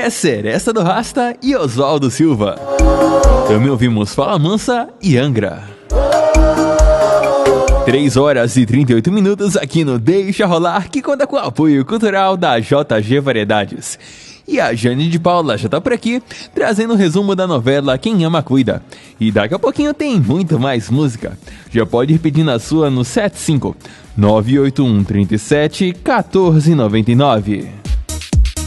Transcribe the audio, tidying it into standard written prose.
Seresta do Rasta e Oswaldo Silva. Também ouvimos Fala Mansa e Angra. 3 horas e 38 minutos aqui no Deixa Rolar, que conta com o apoio cultural da JG Variedades. E a Jane de Paula já tá por aqui, trazendo o resumo da novela Quem Ama Cuida. E daqui a pouquinho tem muito mais música. Já pode ir pedindo a sua no 75 981 37 1499.